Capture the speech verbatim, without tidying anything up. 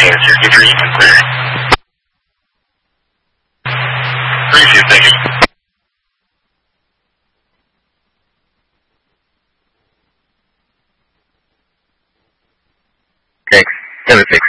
sixty-three, clear. Preview, thank you. Six, seven six.